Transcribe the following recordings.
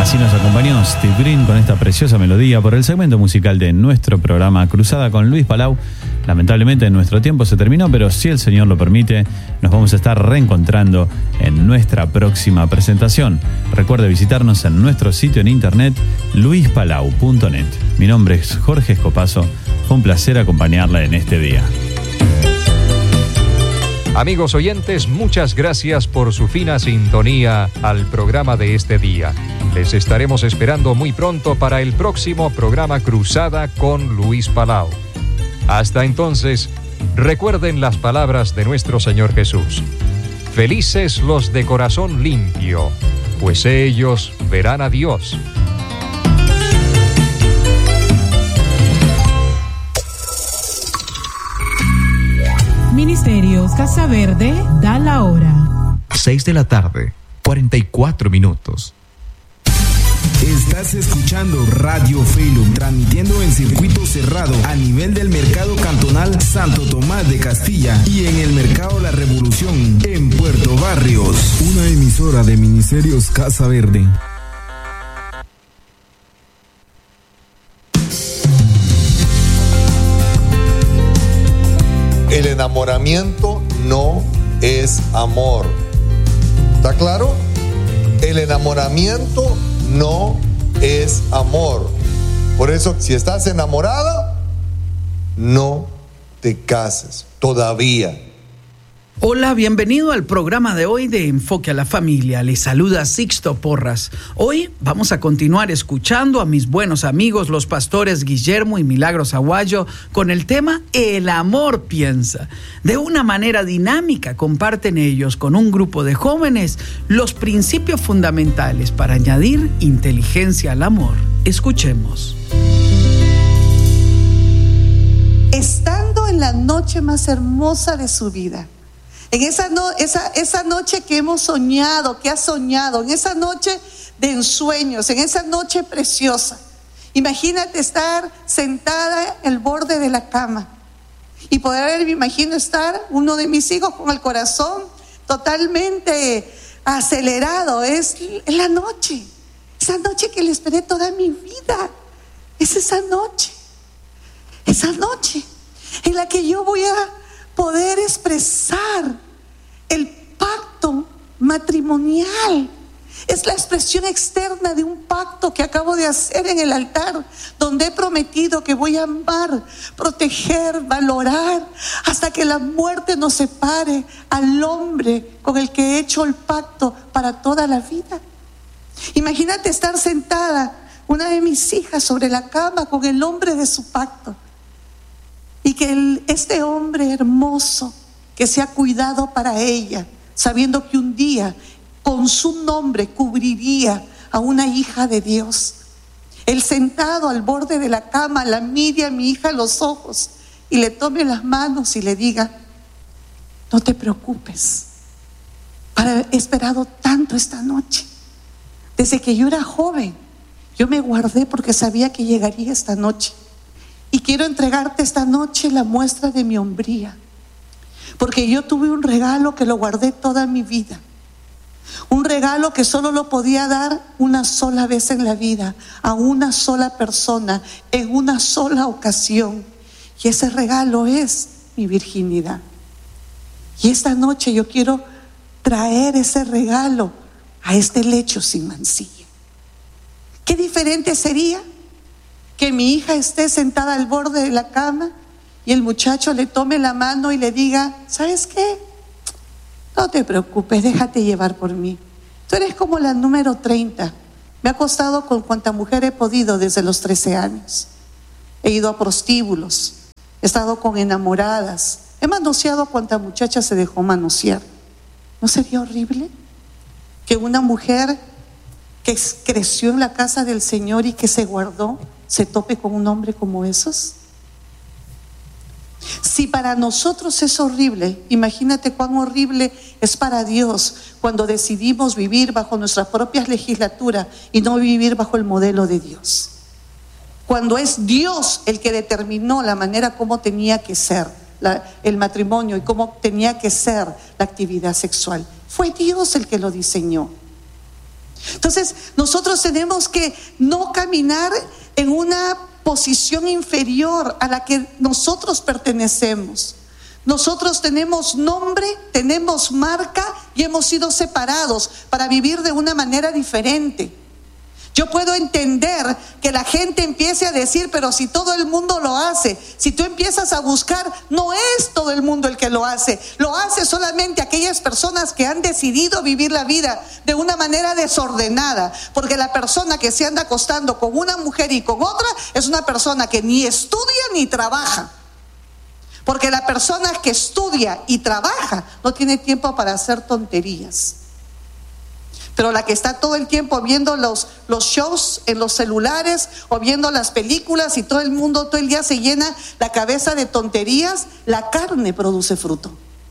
Así nos acompañó Steve Green con esta preciosa melodía por el segmento musical de nuestro programa Cruzada con Luis Palau. Lamentablemente nuestro tiempo se terminó, pero si el Señor lo permite, nos vamos a estar reencontrando en nuestra próxima presentación. Recuerde visitarnos en nuestro sitio en internet luispalau.net. Mi nombre es Jorge Escopazo. Fue un placer acompañarla en este día. Amigos oyentes, muchas gracias por su fina sintonía al programa de este día. Les estaremos esperando muy pronto para el próximo programa Cruzada con Luis Palau. Hasta entonces, recuerden las palabras de nuestro Señor Jesús. Felices los de corazón limpio, pues ellos verán a Dios. Ministerios Casa Verde da la hora. 6 de la tarde, 44 minutos. Estás escuchando Radio Felum, transmitiendo en circuito cerrado a nivel del Mercado Cantonal Santo Tomás de Castilla y en el Mercado La Revolución en Puerto Barrios. Una emisora de Ministerios Casa Verde. El enamoramiento no es amor. ¿Está claro? El enamoramiento no es amor. Por eso, si estás enamorada, no te cases todavía. Hola, bienvenido al programa de hoy de Enfoque a la Familia. Les saluda Sixto Porras. Hoy vamos a continuar escuchando a mis buenos amigos, los pastores Guillermo y Milagros Aguayo, con el tema El amor piensa. De una manera dinámica comparten ellos con un grupo de jóvenes los principios fundamentales para añadir inteligencia al amor. Escuchemos. Estando en la noche más hermosa de su vida, en esa noche que hemos soñado, que has soñado, en esa noche de ensueños, en esa noche preciosa. Imagínate estar sentada en el borde de la cama y poder, me imagino, estar uno de mis hijos con el corazón totalmente acelerado. Es la noche, esa noche que le esperé toda mi vida. Es esa noche en la que yo voy a poder expresar el pacto matrimonial. Es la expresión externa de un pacto que acabo de hacer en el altar, donde he prometido que voy a amar, proteger, valorar, hasta que la muerte nos separe al hombre con el que he hecho el pacto para toda la vida. Imagínate estar sentada, una de mis hijas, sobre la cama con el hombre de su pacto, y que este hombre hermoso que se ha cuidado para ella, sabiendo que un día con su nombre cubriría a una hija de Dios. Él sentado al borde de la cama la mire a mi hija a los ojos y le tome las manos y le diga: no te preocupes, he esperado tanto esta noche. Desde que yo era joven, yo me guardé porque sabía que llegaría esta noche. Y quiero entregarte esta noche la muestra de mi hombría, porque yo tuve un regalo que lo guardé toda mi vida. Un regalo que solo lo podía dar una sola vez en la vida, a una sola persona, en una sola ocasión. Y ese regalo es mi virginidad. Y esta noche yo quiero traer ese regalo a este lecho sin mancilla. ¿Qué diferente sería que mi hija esté sentada al borde de la cama y el muchacho le tome la mano y le diga: ¿sabes qué? No te preocupes, déjate llevar por mí. Tú eres como la número 30. Me he acostado con cuanta mujer he podido desde los 13 años. He ido a prostíbulos, he estado con enamoradas, he manoseado a cuanta muchacha se dejó manosear. ¿No sería horrible que una mujer que creció en la casa del Señor y que se guardó se tope con un hombre como esos? Si para nosotros es horrible, imagínate cuán horrible es para Dios cuando decidimos vivir bajo nuestras propias legislaturas y no vivir bajo el modelo de Dios. Cuando es Dios el que determinó la manera como tenía que ser el matrimonio y cómo tenía que ser la actividad sexual. Fue Dios el que lo diseñó. Entonces, nosotros tenemos que no caminar en una posición inferior a la que nosotros pertenecemos. Nosotros tenemos nombre, tenemos marca y hemos sido separados para vivir de una manera diferente. Yo puedo entender que la gente empiece a decir, pero si todo el mundo lo hace, si tú empiezas a buscar, no es todo el mundo el que lo hace solamente aquellas personas que han decidido vivir la vida de una manera desordenada, porque la persona que se anda acostando con una mujer y con otra es una persona que ni estudia ni trabaja, porque la persona que estudia y trabaja no tiene tiempo para hacer tonterías. Pero la que está todo el tiempo viendo los shows en los celulares o viendo las películas y todo el mundo todo el día se llena la cabeza de tonterías, la carne produce fruto.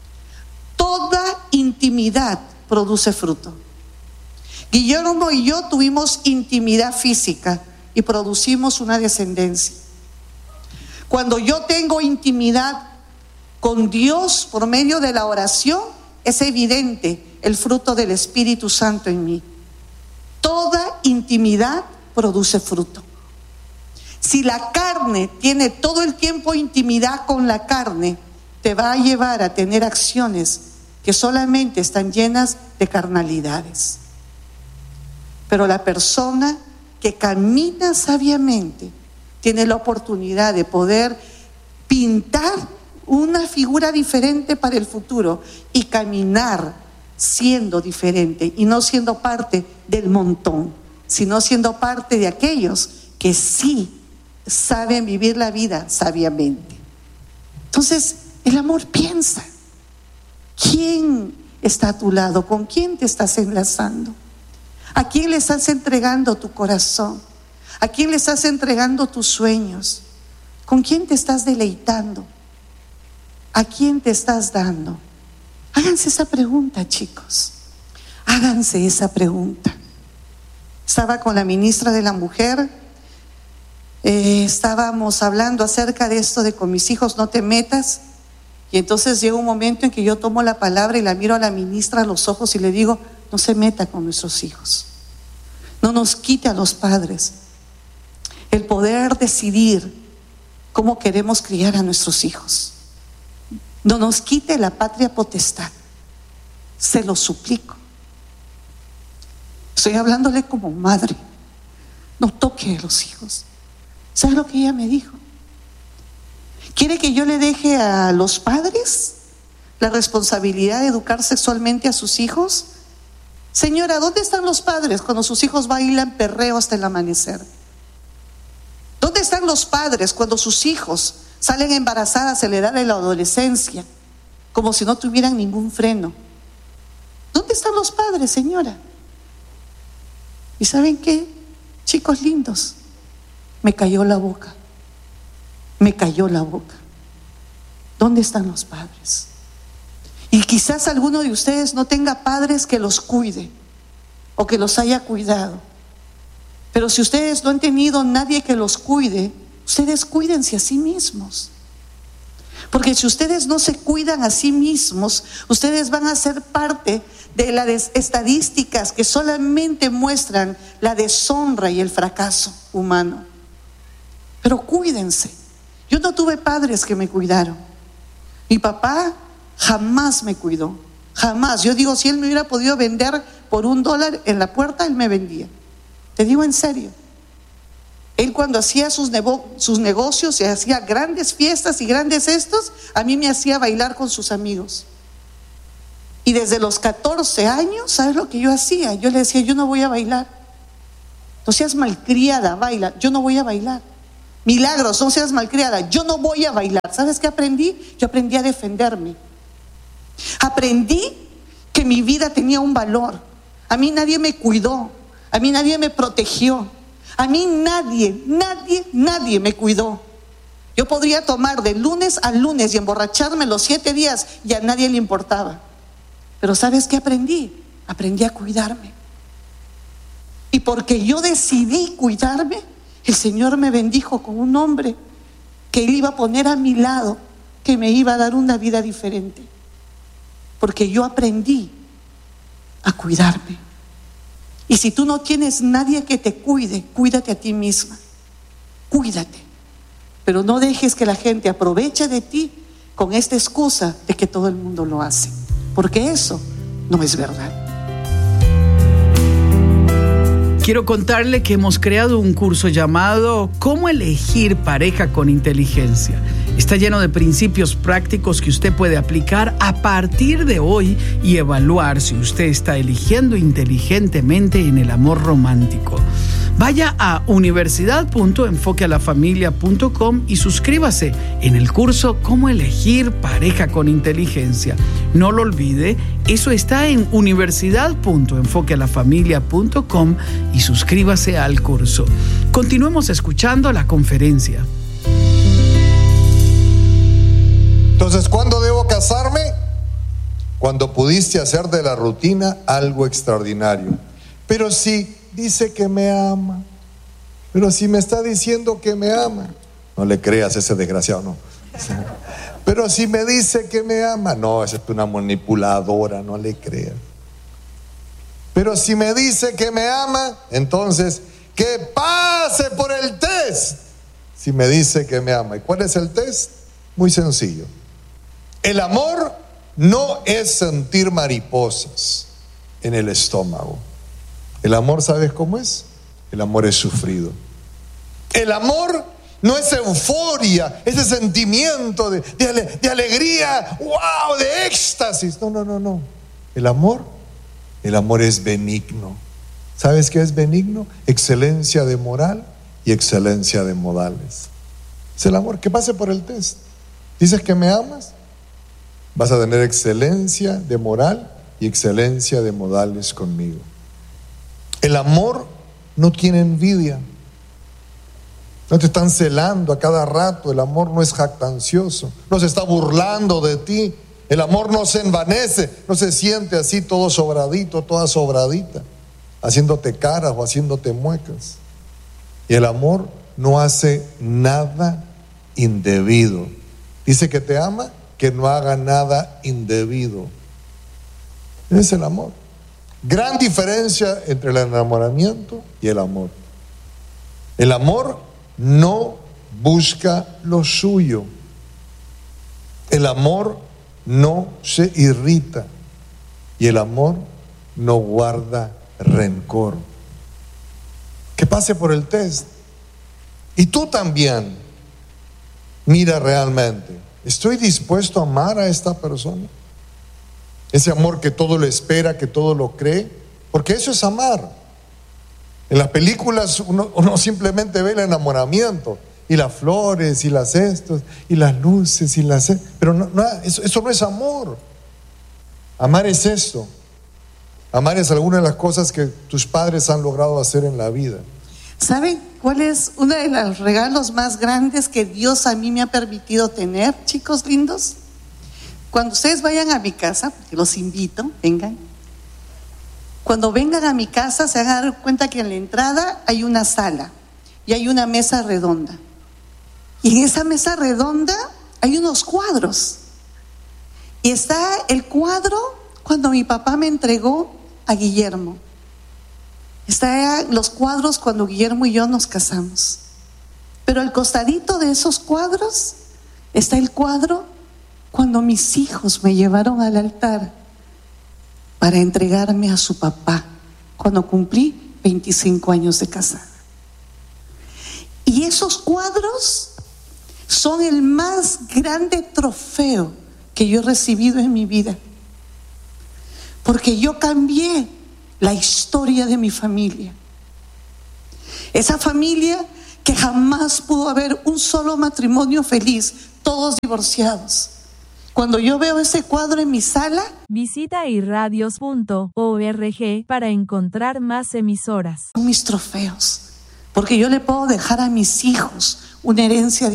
Toda intimidad produce fruto. Guillermo y yo tuvimos intimidad física y producimos una descendencia. Cuando yo tengo intimidad con Dios por medio de la oración, es evidente el fruto del Espíritu Santo en mí. Toda intimidad produce fruto. Si la carne tiene todo el tiempo intimidad con la carne, te va a llevar a tener acciones que solamente están llenas de carnalidades. Pero la persona que camina sabiamente tiene la oportunidad de poder pintar una figura diferente para el futuro y caminar siendo diferente y no siendo parte del montón, sino siendo parte de aquellos que sí saben vivir la vida sabiamente. Entonces, el amor piensa. ¿Quién está a tu lado? ¿Con quién te estás enlazando? ¿A quién le estás entregando tu corazón? ¿A quién le estás entregando tus sueños? ¿Con quién te estás deleitando? ¿A quién te estás dando? Háganse esa pregunta, chicos. Háganse esa pregunta. Estaba con la ministra de la Mujer, estábamos hablando acerca de esto de con mis hijos no te metas, y entonces llega un momento en que yo tomo la palabra y la miro a la ministra a los ojos y le digo, no se meta con nuestros hijos, no nos quite a los padres el poder decidir cómo queremos criar a nuestros hijos. No nos quite la patria potestad, se lo suplico. Estoy hablándole como madre, no toque a los hijos. ¿Sabes lo que ella me dijo? ¿Quiere que yo le deje a los padres la responsabilidad de educar sexualmente a sus hijos? Señora, ¿dónde están los padres cuando sus hijos bailan perreo hasta el amanecer? ¿Dónde están los padres cuando sus hijos salen embarazadas a la edad de la adolescencia, como si no tuvieran ningún freno? ¿Dónde están los padres, señora? ¿Y saben qué? Chicos lindos, me cayó la boca. Me cayó la boca. ¿Dónde están los padres? Y quizás alguno de ustedes no tenga padres que los cuide o que los haya cuidado. Pero si ustedes no han tenido nadie que los cuide, ustedes cuídense a sí mismos. Porque si ustedes no se cuidan a sí mismos, ustedes van a ser parte de las estadísticas que solamente muestran la deshonra y el fracaso humano. Pero cuídense. Yo no tuve padres que me cuidaron. Mi papá jamás me cuidó, jamás. Yo digo, si él me hubiera podido vender por $1 en la puerta, él me vendía. Te digo en serio. Él cuando hacía sus negocios y hacía grandes fiestas y grandes a mí me hacía bailar con sus amigos. Y desde los 14 años, ¿sabes lo que yo hacía? Yo le decía, yo no voy a bailar. No seas malcriada, baila. Yo no voy a bailar. Milagros, no seas malcriada, yo no voy a bailar. ¿Sabes qué aprendí? Yo aprendí a defenderme. Aprendí que mi vida tenía un valor. A mí nadie me cuidó, a mí nadie me protegió, a mí nadie me cuidó. Yo podría tomar de lunes a lunes y emborracharme los 7 días y a nadie le importaba. Pero ¿sabes qué aprendí? Aprendí a cuidarme. Y porque yo decidí cuidarme, el Señor me bendijo con un hombre que Él iba a poner a mi lado, que me iba a dar una vida diferente. Porque yo aprendí a cuidarme. Y si tú no tienes nadie que te cuide, cuídate a ti misma. Cuídate. Pero no dejes que la gente aproveche de ti con esta excusa de que todo el mundo lo hace. Porque eso no es verdad. Quiero contarle que hemos creado un curso llamado ¿Cómo elegir pareja con inteligencia? Está lleno de principios prácticos que usted puede aplicar a partir de hoy y evaluar si usted está eligiendo inteligentemente en el amor romántico. Vaya a universidad.enfoquealafamilia.com y suscríbase en el curso ¿Cómo elegir pareja con inteligencia? No lo olvide, eso está en universidad.enfoquealafamilia.com y suscríbase al curso. Continuemos escuchando la conferencia. Entonces, ¿cuándo debo casarme? Cuando pudiste hacer de la rutina algo extraordinario. Pero si dice que me ama, pero si me está diciendo que me ama, no le creas, ese desgraciado, no. Pero si me dice que me ama, no, esa es una manipuladora, no le creas. Pero si me dice que me ama, entonces que pase por el test. Si me dice que me ama. ¿Y cuál es el test? Muy sencillo. El amor no es sentir mariposas en el estómago. El amor, ¿sabes cómo es? El amor es sufrido. El amor no es euforia, ese sentimiento de alegría, wow, de éxtasis. No. El amor es benigno. ¿Sabes qué es benigno? Excelencia de moral y excelencia de modales. Es el amor. Que pase por el test. ¿Dices que me amas? Vas a tener excelencia de moral y excelencia de modales conmigo. El amor no tiene envidia. No te están celando a cada rato. El amor no es jactancioso. No se está burlando de ti. El amor no se envanece. No se siente así todo sobradito, toda sobradita, haciéndote caras o haciéndote muecas. Y el amor no hace nada indebido. Dice que te ama, que no haga nada indebido. Ese es el amor. Gran diferencia entre el enamoramiento y el amor. El amor no busca lo suyo. El amor no se irrita. Y el amor no guarda rencor. Que pase por el test. Y tú también. Mira realmente, ¿estoy dispuesto a amar a esta persona? Ese amor que todo lo espera, que todo lo cree, porque eso es amar. En las películas uno simplemente ve el enamoramiento y las flores y las estos y las luces y las... Pero eso no es amor. Amar es esto. Amar es alguna de las cosas que tus padres han logrado hacer en la vida. ¿Saben cuál es uno de los regalos más grandes que Dios a mí me ha permitido tener, chicos lindos? Cuando ustedes vayan a mi casa, porque los invito, vengan. Cuando vengan a mi casa se van a dar cuenta que en la entrada hay una sala y hay una mesa redonda. Y en esa mesa redonda hay unos cuadros. Y está el cuadro cuando mi papá me entregó a Guillermo. Están los cuadros cuando Guillermo y yo nos casamos. Pero al costadito de esos cuadros está el cuadro cuando mis hijos me llevaron al altar para entregarme a su papá, cuando cumplí 25 años de casada. Y esos cuadros son el más grande trofeo que yo he recibido en mi vida, porque yo cambié la historia de mi familia. Esa familia que jamás pudo haber un solo matrimonio feliz, todos divorciados. Cuando yo veo ese cuadro en mi sala, visita irradios.org para encontrar más emisoras. Son mis trofeos, porque yo le puedo dejar a mis hijos una herencia